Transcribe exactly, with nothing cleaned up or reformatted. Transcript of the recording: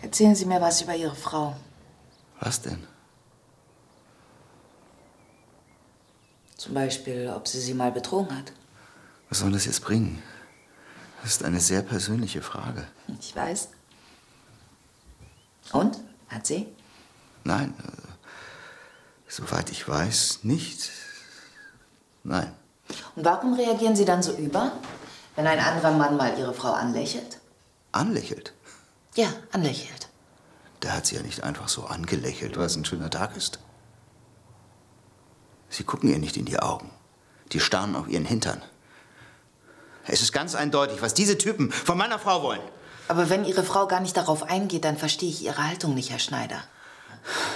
Erzählen Sie mir was über Ihre Frau. Was denn? Zum Beispiel, ob sie Sie mal betrogen hat. Was soll das jetzt bringen? Das ist eine sehr persönliche Frage. Ich weiß. Und? Hat sie? Nein, äh, soweit ich weiß, nicht. Nein. Und warum reagieren Sie dann so über, wenn ein anderer Mann mal Ihre Frau anlächelt? Anlächelt? Ja, anlächelt. Der hat sie ja nicht einfach so angelächelt, weil es ein schöner Tag ist. Sie gucken ihr nicht in die Augen. Die starren auf ihren Hintern. Es ist ganz eindeutig, was diese Typen von meiner Frau wollen. Aber wenn Ihre Frau gar nicht darauf eingeht, dann verstehe ich Ihre Haltung nicht, Herr Schneider.